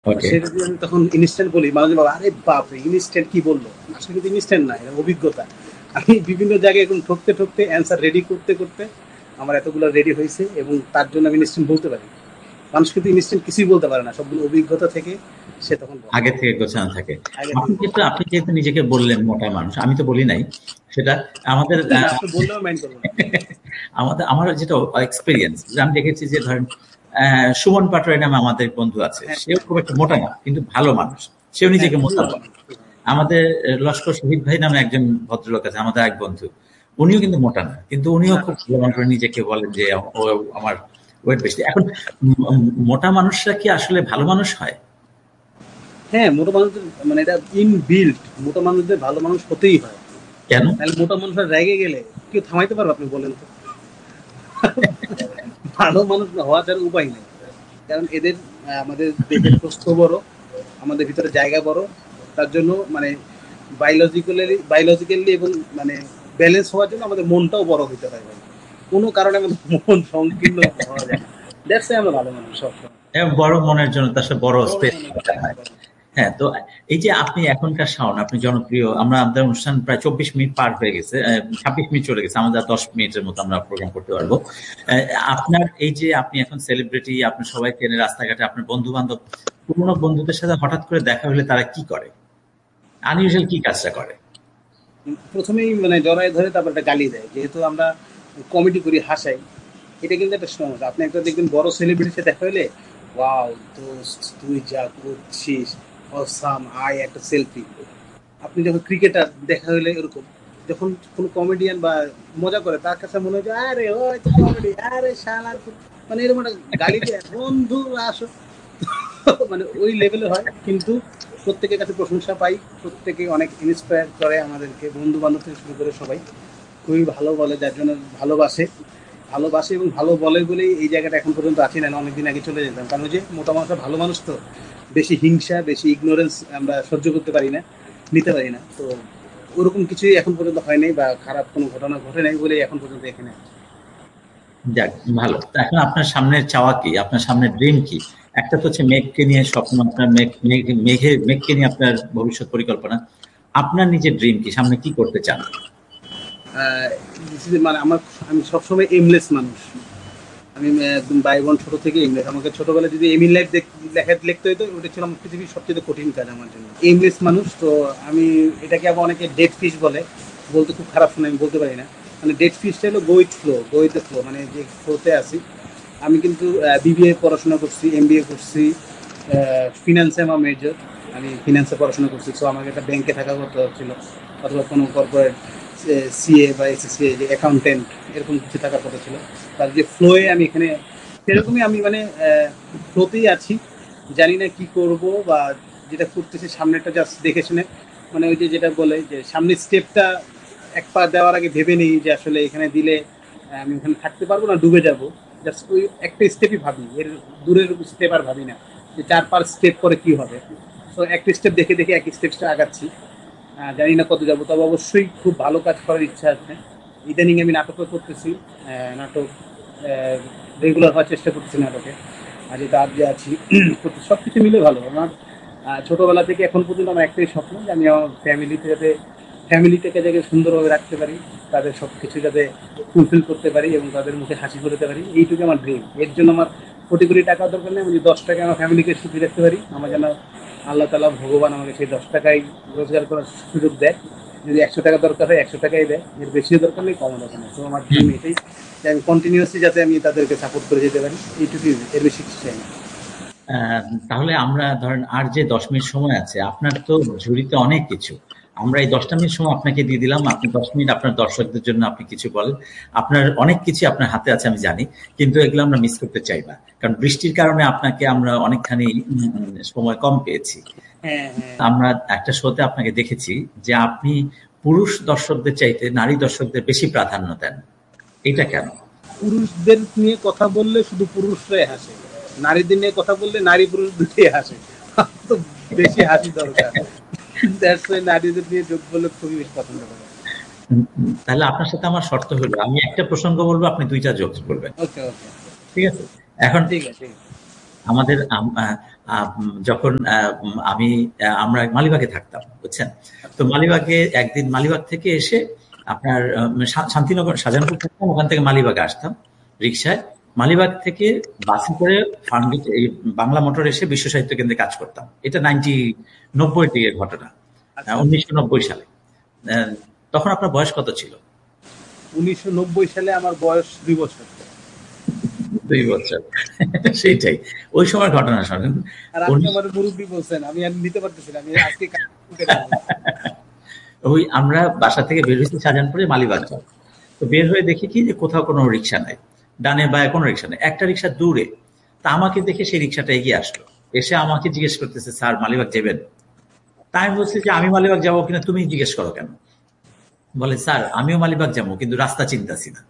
ওকে। সেটা যদি আমি তখন ইনস্ট্যান্ট বলি, মানুষ বলে আরে বাপরে ইনস্ট্যান্ট কি বললো, আসলে কিন্তু ইনস্ট্যান্ট না, এটা অভিজ্ঞতা। আমি বিভিন্ন জায়গায় এখন ঠকতে ঠকতে অ্যান্সার রেডি করতে করতে আমার এতগুলো রেডি হয়েছে, এবং তার জন্য আমি ইনস্ট্যান্ট বলতে পারি। মানুষ কিন্তু ইনস্ট্যান্ট কিছুই বলতে পারে না, সবগুলো অভিজ্ঞতা থেকে সে তখন বলে আগে থেকে গোছানো থাকে। আগে আপনি থেকে যেহেতু আপনি যেহেতু নিজেকে বললেন মোটা মানুষ, আমি তো বলি নাই সেটা। আমাদের আপনি বললেও মাইন্ড করবো না। আমার যেটা এক্সপিরিয়েন্স, আমি দেখেছি যে ধরেন সুমন পাটোয়ারি নামে আমাদের বন্ধু আছে, হ্যাঁ সেও হ্যাঁ খুব একটা মোটা না কিন্তু ভালো মানুষ, সেও হ্যাঁ, নিজেকে মোটা ভালো বলে। মানুষ। আমাদের লস্কর শহীদ ভাই নামে একজন ভদ্রলোক আছে, আমাদের এক বন্ধু, উনিও কিন্তু মোটা না, কিন্তু উনিও না খুব না। ভালো করে নিজেকে বলেন যে ও আমার ওয়েট বেশি। এখন মোটা মানুষরা কি আসলে ভালো মানুষ হয়? হ্যাঁ, মোটা মানুষদের মানে এটা ইনবিল্ট, মোটা মানুষদের ভালো মানুষ হতেই হয়। কেন? তাহলে মোটা মানুষরা রেগে গেলে কেউ থামাইতে পারবে, আপনি বলেন তো? ভালো মানুষ না হওয়া ছাড়া উপায় নেই। কারণ এদের আমাদের দেহের প্রস্থ বড়, আমাদের ভিতরে জায়গা বড়, তার জন্য মানে বায়োলজিক্যালি এবং মানে ব্যালেন্স হওয়ার জন্য আমাদের মনটাও বড় হইতে হয় ভাই। কোনো কারণে আমাদের মন সংকীর্ণ হওয়া যায় না। দ্যাটস আমরা ভালো মানুষ সবসময়। বড় মনের জন্য তার সাথে বড় বড় স্পেস মনে দরকার হয়। হ্যাঁ, তো এই যে আপনি এখনকার শাওন, আপনি জনপ্রিয়, আমরা আমাদের অনুষ্ঠান প্রায় 24 মিনিট পার হয়ে গেছে, 26 মিনিট চলে গেছে, আমাদের 10 মিনিটের মতো আমরা প্রোগ্রাম করতে পারবো। আপনার এই যে আপনি এখন সেলিব্রিটি, আপনি সবাই চেনে রাস্তাঘাটে, আপনার বন্ধু বান্ধব, পুরোনো বন্ধুদের সাথে হঠাৎ করে দেখা হলে তারা কি করে, আনইউজুয়াল কি কাজটা করে? প্রথমেই মানে জড়ায় ধরে তারপর একটা গালি দেয়, যেহেতু আমরা কমেডি করি, হাসাই। এটা কিন্তু একটা সমস্যা। আপনি একটা দেখবেন বড় সেলিব্রিটির সাথে দেখা হলে, ওয়াও দোস্ত তুই যা করছিস, অসাম, আয় একটা সেলফি। আপনি যখন ক্রিকেটার দেখা হলে এরকম, যখন কোনো কমেডিয়ান বা মজা করে তার কাছে মনে হয় যে আরে ওই তো কমেডি, আরে শালার মানে এরকম একটা গালি দেয়, বন্ধু আসো। মানে ওই লেভেলে হয়, কিন্তু প্রত্যেকের কাছে প্রশংসা পাই, প্রত্যেকে অনেক ইন্সপায়ার করে আমাদেরকে, বন্ধু বান্ধব থেকে শুরু করে সবাই খুবই ভালো বলে, যার জন্য ভালোবাসে। ভালোবাসে এবং ভালো বলে বলেই এই জায়গাটা এখন পর্যন্ত আছি, না অনেকদিন আগে চলে যেতাম। কারণ ওই যে মোটা মানুষরা ভালো মানুষ তো, বেশি হিংসা বেশি ইগনোরেন্স আমরা সহ্য করতে পারি না, নিতে পারি না। তো ওরকম কিছুই এখন পর্যন্ত হয় নাই, বা খারাপ কোনো ঘটনা ঘটে নাই বলেই এখন পর্যন্ত এখানে আছি। যাক, ভালো। তো এখন আপনার সামনের চাওয়া কি, আপনার সামনের ড্রিম কি? একটা তো হচ্ছে মেঘকে নিয়ে স্বপ্ন, আপনার মেঘকে নিয়ে আপনার ভবিষ্যৎ পরিকল্পনা। আপনার নিজের ড্রিম কি, সামনে কি করতে চান? আহ, মানে আমি সবসময় এমলেস মানুষ। আমি একদম বাইবন ছোট থেকে এমলেস। আমাকে ছোটবেলায় যদি এম ইন লাইফ লিখতে হতো, ওটা ছিল আমার পৃথিবীর সবচেয়ে কঠিন কাজ আমার জন্য, এমলেস মানুষ। তো আমি এটাকে আবার অনেকে ডেড ফিশ বলে, বলতে খুব খারাপ শুনে, আমি বলতে পারি না। মানে ডেড ফিশটা হলো go with flow, go with flow, মানে যে ফ্লোতে আছি। আমি কিন্তু বিবিএ পড়াশোনা করছি, এমবিএ করছি, ফিনান্সে আমার মেজর। আমি ফিনান্সে পড়াশোনা করছি, সো আমাকে একটা ব্যাংকে থাকা করতে হচ্ছিল, অথবা কোনো কর্পোরেট সিএ বা এসএসসিএ যে অ্যাকাউন্টেন্ট, এরকম কিছু থাকার কথা ছিল। তার যে ফ্লোয়ে আমি এখানে সেরকমই আমি মানে ফ্লোতেই আছি। জানি না কি করব, বা যেটা করতেছি সামনেটা জাস্ট দেখে শুনে, মানে ওই যে যেটা বলে যে সামনের স্টেপটা এক পা দেওয়ার আগে ভেবে নিই যে আসলে এখানে দিলে আমি ওখানে থাকতে পারবো না, ডুবে যাব। জাস্ট ওই একটা স্টেপই ভাবি, এর দূরের স্টেপ আর ভাবি না যে 4-5 স্টেপ করে কি হবে। তো একটা স্টেপ দেখে দেখে এক স্টেপটা আগাচ্ছি। জানি না কত যাবো, তবে অবশ্যই খুব ভালো কাজ করার ইচ্ছা আছে। ইদানিং আমি নাটকও করতেছি, নাটক রেগুলার হওয়ার চেষ্টা করতেছি নাটকে। আর যেটা আর যে আছি সব কিছু মিলে ভালো আমার। ছোটোবেলা থেকে এখন পর্যন্ত আমার একটাই স্বপ্ন যে আমি আমার ফ্যামিলিটাকে যাতে সুন্দরভাবে রাখতে পারি, তাদের সব কিছু যাতে ফুলফিল করতে পারি এবং তাদের মুখে হাসি করতে পারি, এইটুকু আমার ড্রিম। এর জন্য আমার কোটি কোটি টাকা দরকার নেই, আমি যদি 10 টাকা আমার ফ্যামিলিকে সুখী রাখতে পারি, আমার যেন আল্লাহ তালা ভগবান আমাকে সেই 10 টাকাই রোজগার করার সুযোগ দেয়। যদি 100 টাকা দরকার হয় 100 টাকাই দেয়, এর বেশিও দরকার নেই, কমও দরকার নেই। তো আমার ড্রিম এটাই যে আমি কন্টিনিউয়াসলি যাতে আমি তাদেরকে সাপোর্ট করে যেতে পারি, এইটুকুই, এর বেশি কিছু চাই না। তাহলে আমরা ধরেন আর যে 10 মিনিট সময় আছে, আপনার তো ঝুড়িতে অনেক কিছু, আমরা এই 10টা মিনিট সময় আপনাকে দিয়ে দিলাম, আপনি 10 মিনিট আপনার দর্শকদের জন্য আপনি কিছু বলেন। আপনার অনেক কিছু আপনার হাতে আছে আমি জানি, কিন্তু এগুলো আমরা মিস করতে চাই না, কারণ বৃষ্টির কারণে আপনাকে আমরা অনেকখানি সময় কম পেয়েছি। হ্যাঁ হ্যাঁ। আমরা একটা শোতে আপনাকে দেখেছি যে আপনি পুরুষ দর্শকদের চাইতে নারী দর্শকদের বেশি প্রাধান্য দেন, এটা কেন? পুরুষদের নিয়ে কথা বললে শুধু পুরুষরাই হাসে, নারীদের নিয়ে কথা বললে নারী পুরুষ দুটোই হাসে। তো বেশি হাসি দরকার, দ্যাটস ওয়াই নারীদের নিয়ে যোগ বলে খুবই বেশি পছন্দ করে। তাহলে আপনার সাথে আমার শর্ত হলো, আমি একটা প্রসঙ্গ বলবো, আপনি 2টা জোকস বলবেন, ওকে ওকে। ঠিক আছে? এখন ঠিক আছে ঠিক আছে। আমাদের যখন আমি আমরা মালিবাগে থাকতাম, বুঝছেন? তো মালিবাগে একদিন মালিবাগ থেকে এসে আপনার শান্তিনগর শাহজাহানপুর থাকতাম, ওখান থেকে মালিবাগে আসতাম রিক্সায়। মালিবাগ থেকে বাসে করে ফার্মগেট এই বাংলা মোটর এসে বিশ্ব সাহিত্য কেন্দ্রে কাজ করতাম। এটা 90 এর ঘটনা, 1990 সালে। তখন আপনার বয়স কত ছিল? 1990 সালে আমার বয়স 2 বছর। 2 বছর। সেটাই, ওই সময় ঘটনা শোনেন। আর আপনি আমার মুরব্বি বলছেন, আমি আর নিতে পারতেছি না, আমি আজকে ওই আমরা বাসা থেকে বের হয়েছি শাহজাহানপুরে মালিবাগ যাব। তো বের হয়ে দেখি কি যে কোথাও কোনো রিক্সা নাই, ডানে বায়ে কোনো রিক্সা নেই, একটা রিক্সা দূরে। তা আমাকে দেখে সেই রিক্সাটা এগিয়ে আসলো, এসে আমাকে জিজ্ঞেস করতেছে, স্যার মালিবাগ যাবেন? তাই আমি বলছি যে আমি মালিবাগ যাবো কিনা তুমি জিজ্ঞেস করো কেন? বলে, স্যার আমিও মালিবাগ যাবো কিন্তু রাস্তা চিনতাছি না,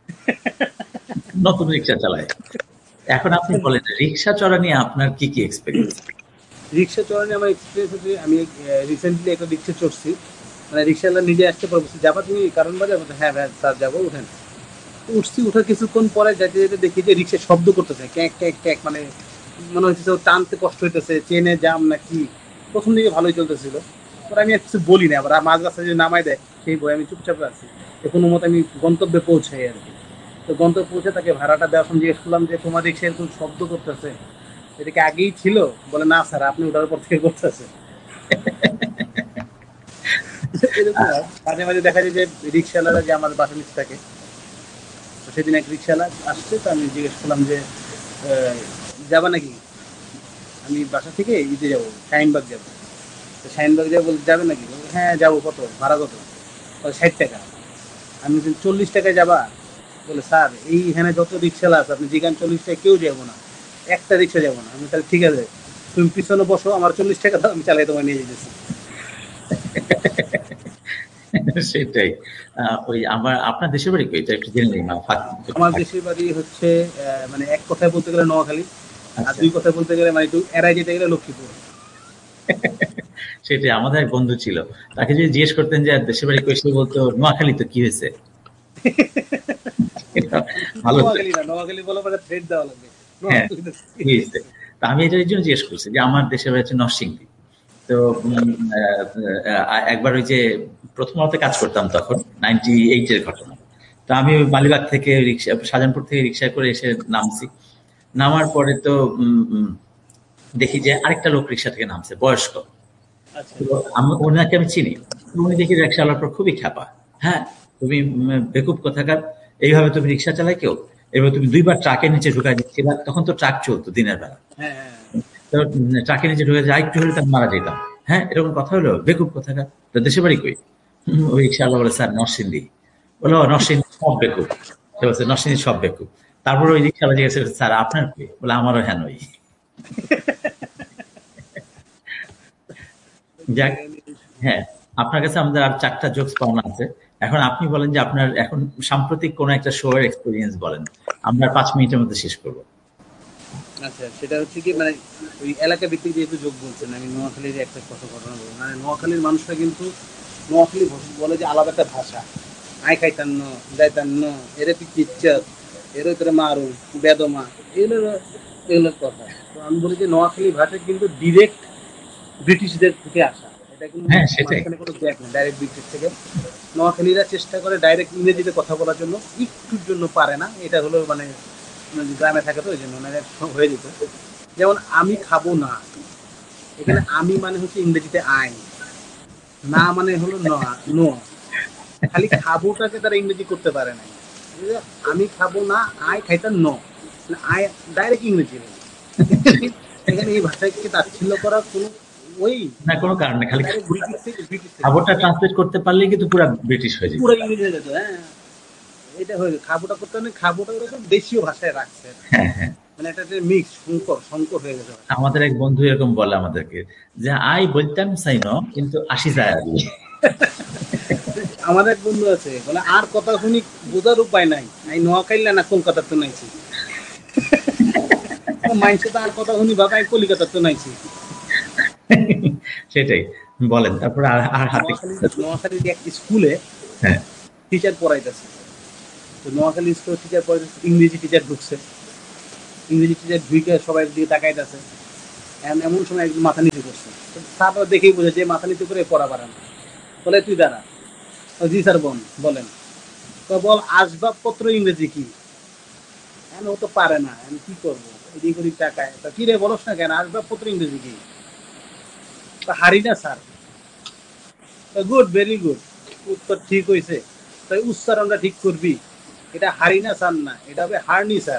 নতুন রিক্সা চালায়। এখন আপনি বলেন রিক্সা চড়া নিয়ে আপনার কি কি এক্সপেরিয়েন্স? রিক্সা চড়ানো আমার এক্সপিরিয়েন্স হচ্ছে, আমি রিসেন্টলি একটা রিক্সা চড়ছি, মানে রিক্সাওয়ালা নিজে আসতে পারবো, যাবা তুমি কারণ বাজার? হ্যাঁ ভাই স্যার যাবো, উঠেন। উঠছি, উঠার কিছুক্ষণ পরে যেতে যেতে দেখি যে রিক্সা শব্দ করতেছে, ক্যাক ক্যাক ক্যাক, মানে মনে হচ্ছে টানতে কষ্ট হইতেছে, চেনে জাম না কি। প্রথম দিকে ভালোই চলতেছিল, পরে আমি আর কিছু বলি না, আবার মাঝ রাস্তায় যদি নামাই দেয় সেই বই আমি চুপচাপ আছি। তো কোনো মতো আমি গন্তব্যে পৌঁছাই আর কি। তো গন্তব্যে পৌঁছে তাকে ভাড়াটা দেওয়ার সময় জিজ্ঞেস করলাম যে তোমার রিক্সা এরকম শব্দ করতেছে, এটা কি আগেই ছিল? বলে না স্যার, আপনি ওটার পর থেকে করতেছে। এরকম মাঝে মাঝে দেখা যায় যে রিক্সাওয়ালারা যে আমার বাসা নিচে থাকে, তো সেদিন এক রিক্সাওয়ালা আসছে, তো আমি জিজ্ঞেস করলাম যে যাবা নাকি? আমি বাসা থেকে ঈদে যাবো, শাহিনবাগ যাবো। তো শাহিনবাগ যাবো, বলতে যাবে নাকি? হ্যাঁ যাবো। কত ভাড়া কত? 60 টাকা। আমি 40 টাকায় যাবা? বলে স্যার এইখানে যত রিক্সাওয়ালা আছে আপনি যেখানে 40 টাকা কেউ যাবো না, একটা রিক্সা যাবো না। আমি তাহলে ঠিক আছে, তুমি পিছনে বসো, আমার 40 টাকা দাও, আমি চালাই তোমায় নিয়ে যেতেছি। সেটাই। ওই আমার আপনার দেশের বাড়ি কই, এটা একটু জেনে নিই। আমার দেশের বাড়ি হচ্ছে মানে এক কথায় বলতে গেলে নোয়াখালী, আর আচ্ছা, 2 কথায় বলতে গেলে মানে একটু এড়াই যেতে গেলে লক্ষ্মীপুর। সেটাই। আমাদের এক বন্ধু ছিল, তাকে যদি জিজ্ঞেস করতেন যে দেশের বাড়ি কই, সে বলতো নোয়াখালী। তো কি হয়েছে? ভালো তো। নোয়াখালী না, নোয়াখালী বলা পরে থ্রেড দেওয়া লাগবে। হ্যাঁ, কি হয়েছে? তা আমি এটা এই জন্য জিজ্ঞেস করছি যে আমার দেশের বাড়ি হচ্ছে নরসিংদী। তো একবার ওই যে প্রথম আলোতে কাজ করতাম তখন, 98 এর ঘটনা। তো আমি ওই মালিবাগ থেকে রিক্সা, শাহজাহানপুর থেকে রিক্সায় করে এসে নামছি। নামার পরে তো দেখি যে আরেকটা লোক রিক্সা থেকে নামছে, বয়স্ক। আচ্ছা। তো ওনাকে আমি চিনি। উনি দেখি রিক্সা চালার পর খুবই খ্যাপা। হ্যাঁ, তুমি বেকুব কোথাকার, এইভাবে তুমি রিক্সা চালাই কেউ? এবার তুমি 2 বার ট্রাকের নিচে ঢুকাই দিচ্ছিলা, তখন তো ট্রাক চলতো দিনের বেলা। হ্যাঁ হ্যাঁ। তো ট্রাকের নিচে ঢুকে যায়, একটু হলে তার মারা যেতাম। হ্যাঁ, এরকম কথা হলো, বেকুব কোথাকার। তো দেশের বাড়ি কই? ওই রিক্সাওয়ালা বলে, স্যার নরসিংদী। বলো নরসিংদী সব বেকুব। সে বলছে নরসিংদী সব বেকুব। তারপর ওই রিক্সাওয়ালা জিজ্ঞেস করছে, স্যার আপনার কই? বলে আমারও হ্যাঁ নই। যাক, হ্যাঁ, আপনার কাছে আমাদের আর 4টা জোকস পাওনা আছে। এখন আপনি বলেন যে আপনার এখন সাম্প্রতিক কোন একটা শো এর এক্সপেরিয়েন্স বলেন। আমরা 5 মিনিটের মধ্যে শেষ করব। আচ্ছা, সেটা হচ্ছে কি, মানে ওই এলাকা ভিত্তিক যেহেতু যোগ বলছেন, আমি নোয়াখালীর একটা কথা ঘটনা বলবো। মানে নোয়াখালীর মানুষরা কিন্তু নোয়াখালী বলে যে আলাদা একটা ভাষা, আই খাইতান্ন যাইতান্ন, এরে পিচ্চার, এর ভিতরে মারু বেদমা, এগুলোর কথা। তো আমি বলি যে নোয়াখালী ভাষা কিন্তু ডিরেক্ট ব্রিটিশদের থেকে আসা, এটা কোনো হ্যাঁ, সেটাই। মাঝখানে কোনো গ্যাপ নেই, ডাইরেক্ট ব্রিটিশ থেকে। নোয়াখালীরা চেষ্টা করে ডাইরেক্ট ইংরেজিতে কথা বলার জন্য, একটুর জন্য পারে না, এটা হলো মানে গ্রামে থাকে তো ওই জন্য ওনাদের হয়ে যেত। যেমন আমি খাবো না, এখানে আমি মানে হচ্ছে ইংরেজিতে আই, না মানে হলো নো। খালি খাবোটাকে তারা ইংরেজি করতে পারে না। আমি খাবো না, আই খাইতাম নো, আই ডাইরেক্ট ইংরেজি। এখানে এই ভাষাকে তাচ্ছিল্য করার কোনো ওই না, কোনো কারণ নেই। খালি ব্রিটিশ থেকে খবরটা ট্রান্সলেট করতে পারলেই কিন্তু পুরো ব্রিটিশ হয়ে যেত। পুরো ইংরেজি হয়ে যেত। হ্যাঁ, এটা হয়ে যেত। খাবোটা করতে হবে, খাবোটা ওরকম দেশীয় ভাষায় রাখছে, হ্যাঁ, হ্যাঁ। মানে একটা মিক্স সংকর হয়ে গেছে। আমাদের এক বন্ধু এরকম বলে আমাদেরকে যে আই বলতাম চাই ন, কিন্তু আসি যায় আর কি। আমার এক বন্ধু আছে, বলে আর কথা শুনি বোঝার উপায় নাই, আমি নোয়াখাইলা না কলকাতার তো নাইছি। মাইন্ডসে তো আর কথা শুনি বাবা, আমি কলিকাতার তো নাইছি। সেটাই বলেন। তারপরে আর হাতে নোয়াখালীর এক স্কুলে হ্যাঁ, টিচার পড়াইতেছে। তো নোয়াখালী স্কুলে টিচার পড়াইতেছে, ইংরেজি টিচার ঢুকছে। ইংরেজি টিচার ঢুকে সবাই দিকে তাকাইতেছে, এমন সময় একজন মাথা নিচু করছে। তারপর দেখেই বোঝে যে মাথা নিচু করে পড়া পারে না। বলে তুই দাঁড়া। জি স্যার বলেন। বল আসবাবপত্র ইংরেজি কি? ও তো পারে না, আমি কি করবো, এদিক ওদিক টাকায়। কি রে বলস না কেন, আসবাবপত্র ইংরেজি কি? হারি না স্যার। গুড, ভেরি গুড, উত্তর ঠিক হয়েছে। তাই উচ্চারণটা ঠিক করবি, এটা হারি না স্যার না, এটা হবে হারনি স্যার।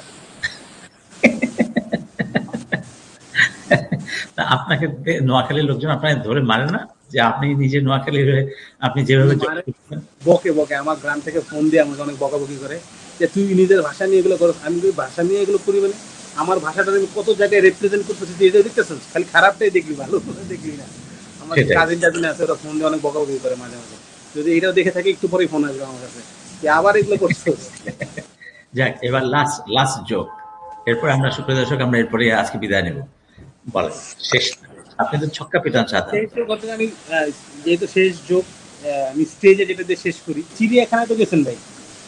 আপনাকে নোয়াখালীর লোকজন আপনাকে ধরে মারে না যে আপনি নিজে নোয়াখালী হয়ে আপনি যেভাবে বকে বকে আমার গ্রাম থেকে ফোন দিয়ে আমাকে অনেক বকাবকি করে যে তুই নিজের ভাষা নিয়ে এগুলো করো। আমি ভাষা নিয়ে এগুলো করি মানে আমার ভাষাটা আমি কত জায়গায় রিপ্রেজেন্ট করতেছি, তুই এটা দেখতেছিস, খালি খারাপটাই দেখবি, ভালো দেখবি না। আমার কাজিন টাজিন আছে, ওরা ফোন দিয়ে অনেক বকাবকি করে মাঝে মাঝে। যদি এটাও দেখে থাকে একটু পরেই ফোন আসবে আমার কাছে যে আবার এগুলো করছিস। যাক, এবার লাস্ট জোক, এরপরে আমরা সুপ্রিয় দর্শক আমরা এরপরে আজকে বিদায় নেব। বলেন শেষ, আপনি তো ছক্কা পিটান সাথে। আমি যেহেতু শেষ জোক আমি স্টেজে যেটা দিয়ে শেষ করি, চিড়িয়াখানায় তো গেছেন ভাই?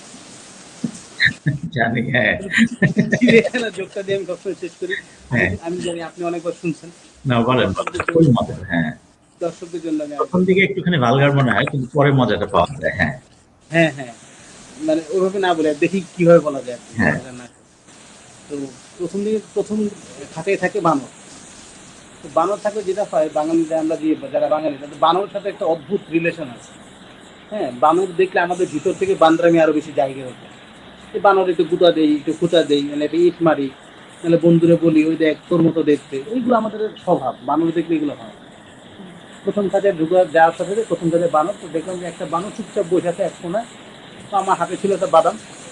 জানি, হ্যাঁ। চিড়িয়াখানার জোকটা দিয়ে আমি সবসময় শেষ করি। আমি জানি আপনি অনেকবার শুনছেন। না বলেন, মজার। হ্যাঁ, দর্শকদের জন্য প্রথম দিকে একটুখানি ভালগার মনে হয়, কিন্তু পরে মজাটা পাওয়া যায়। হ্যাঁ হ্যাঁ হ্যাঁ, মানে ওইভাবে না বলে দেখি কিভাবে বলা যায়। তো প্রথম খাতায় থাকে বানর। তো বানর থাকলে যেটা হয়, বাঙালিরা আমরা যারা বাঙালি, বানরের সাথে একটা অদ্ভুত রিলেশন আছে। হ্যাঁ, বানর দেখলে আমাদের ভিতর থেকে বান্দরামি আরো বেশি জায়গা হতো। এই বানর একটু গুতা দেই, একটু খুঁচা দেই, মানে একটা ইট মারি, নাহলে বন্ধুরে বলি ওই দেখ তোর মতো দেখতে। এইগুলো আমাদের স্বভাব, বানর দেখলে এগুলো হয়। প্রথম কাজে যাওয়ার সাথে প্রথম কাজে বানর, তো দেখলাম যে একটা বানর চুপচাপ বসে আছে এক কোনায়। তো আমার হাতে ছিল একটা বাদাম।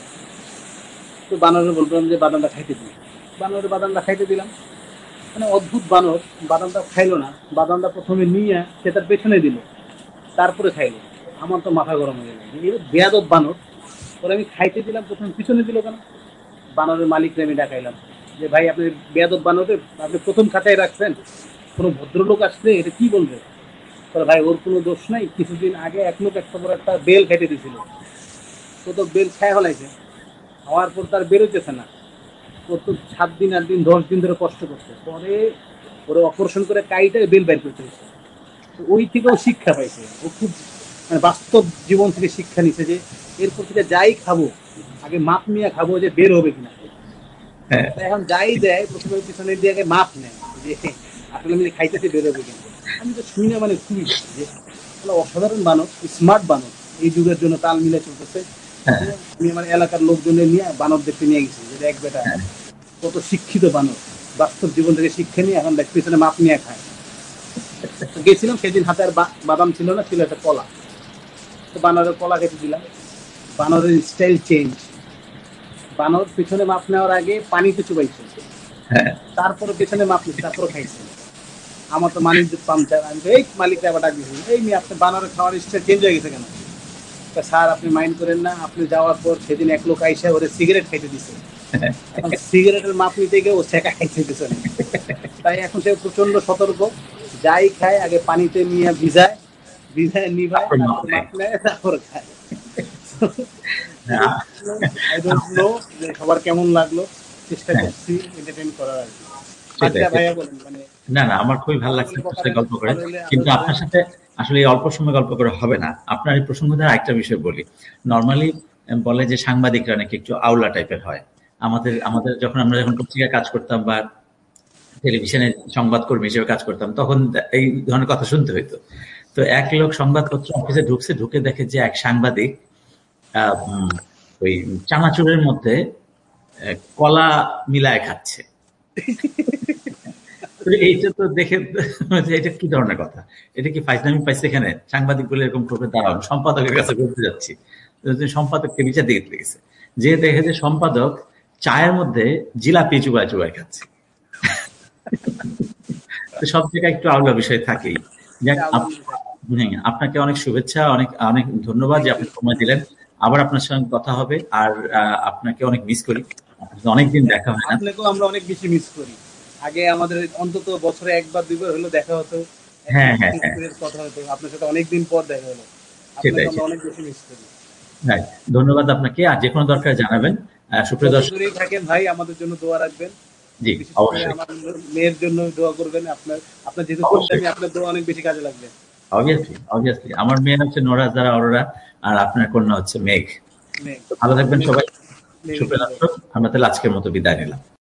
তো বানরে বললাম যে বাদামটা খাইতে দিই। বানরের বাদামটা খাইতে দিলাম। মানে অদ্ভুত বানর, বাদামটা খাইলো না। বাদামটা প্রথমে নিয়ে সে তার পেছনে দিল, তারপরে খাইলো। আমার তো মাথা গরম হয়ে গেল, বেয়াদব বানর, পরে আমি খাইতে দিলাম, প্রথমে পিছনে দিল কেন? বানরের মালিককে আমি ডাকাইলাম যে ভাই আপনি বেয়াদব বানরে আপনি প্রথম খাতায় রাখছেন, কোনো ভদ্রলোক আসলে এটা কি বলবে? ভাই ওর কোনো দোষ নাই, কিছুদিন আগে এক লোক একটা বড় একটা বেল খেটে দিয়েছিল, ও তো বেল খায় হলাইছে, হওয়ার পর তার বেরোতেছে না। ও তো 7 দিন 8 দিন 10 দিন ধরে কষ্ট করছে, পরে ওরা অপারেশন করে কাইটা বেল বের করতে হয়েছে। তো ওই থেকে ও শিক্ষা পাইছে, ও খুব মানে বাস্তব জীবন থেকে শিক্ষা নিছে যে এরপর থেকে যাই খাবো আগে মাপ নিয়ে খাবো যে বের হবে কিনা। এখন যাই দেয় প্রথমে পিছনে দিয়ে আগে মাপ নেয় যে আসলে আমি খাইতেছি বের হবে কিনা। আমি তো শুনি না, মানে খুবই যে অসাধারণ বানর, স্মার্ট বানর, এই যুগের জন্য তাল মিলে চলতেছে। আমি আমার এলাকার লোকজনের নিয়ে বানর দেখতে নিয়ে গেছি যে এক বেটা কত শিক্ষিত বানর, বাস্তব জীবন থেকে শিক্ষা নিয়ে এখন দেখ পিছনে মাপ নিয়ে খায়। গেছিলাম সেদিন, হাতে আর বাদাম ছিল না, ছিল একটা কলা। তো বানরের কলা খেতে দিলাম। বানরের স্টাইল চেঞ্জ, বানর পিছনে মাপ নেওয়ার আগে পানিতে চুবাইছে, তারপরে পিছনে মাপ নিচ্ছে, তারপরে খাইছে। আমার তো মালিক পাম্পচার, আমি এই মালিকটা আবার ডাক দিয়েছি, এই মেয়ে আপনি বানরের খাওয়ার স্টাইল চেঞ্জ হয়ে গেছে কেন? স্যার আপনি মাইন্ড করেন না, আপনি যাওয়ার পর সেদিন এক লোক আইসা ওরে সিগারেট খাইতে দিছে, এখন সিগারেটের মাপ নিতে গিয়ে ও ছেঁকা খাইতে দিছে। তাই এখন সে প্রচন্ড সতর্ক, যাই খায় আগে পানিতে নিয়ে ভিজায় নিভায়, তারপর মাপ নেয়, তারপর খায়। আই ডোন্ট নো যে সবার কেমন লাগলো, চেষ্টা করছি এন্টারটেইন করার আর কি। আচ্ছা ভাইয়া বলেন, মানে না আমার খুবই ভালো লাগছে আপনার সাথে গল্প করে, কিন্তু আপনার সাথে আসলে অল্প সময় গল্প করে হবে না। আপনার এই প্রসঙ্গ দ্বারা একটা বিষয় বলি। নর্মালি বলে যে সাংবাদিকরা নাকি একটু আউলা টাইপের হয়। আমাদের যখন আমরা পত্রিকায় কাজ করতাম বা টেলিভিশনে সংবাদকর্মী হিসেবে কাজ করতাম, তখন এই ধরনের কথা শুনতে হইতো। তো এক লোক সংবাদপত্র অফিসে ঢুকে দেখে যে এক সাংবাদিক ওই চানাচুরের মধ্যে কলা মিলায় খাচ্ছে। এইটা তো দেখে এটা কি ধরনের কথা, এটা কি ফাইজলামি পাইছে? এখানে সাংবাদিক বলে এরকম করবে, দাঁড়ান সম্পাদকের কাছে বলতে যাচ্ছি। সম্পাদককে বিচার দিকে গেছে, যে দেখে যে সম্পাদক চায়ের মধ্যে জিলাপি চুবায় চুবায় খাচ্ছে। তো সব জায়গায় একটু আলাদা বিষয় থাকেই। আপনাকে অনেক শুভেচ্ছা, অনেক অনেক ধন্যবাদ যে আপনি সময় দিলেন। আবার আপনার সঙ্গে কথা হবে, আর আপনাকে অনেক মিস করি, অনেকদিন দেখা হয় না। আপনাকেও আমরা অনেক বেশি মিস করি। আগে আমাদের অন্তত বছরে একবার দুইবার হলো দেখা হতো, কথা হতো, আপনার সাথে অনেকদিন পর দেখা হলো, আপনাকে আমরা অনেক বেশি মিস করি। ধন্যবাদ আপনাকে, আর যে কোনো দরকার জানাবেন। সুপ্রিয় দর্শক থাকেন ভাই, আমাদের জন্য দোয়া রাখবেন। জি, বিশেষ করে অবশ্যই। আমার মেয়ের জন্য দোয়া করবেন। আপনার আপনার যেহেতু অবশ্যই। ফুলটানি, আপনার দোয়া অনেক বেশি কাজে লাগবে। অবভিয়াসলি আমার মেয়ে হচ্ছে নোরা যারা অরোরা, আর আপনার কন্যা হচ্ছে মেঘ। মেয়ে তো ভালো থাকবেন মেয়ে সবাই। মেয়ের সুপ্রিয় জন্য দোয়া দর্শক, আমরা তাহলে আজকের মতো বিদায় নিলাম।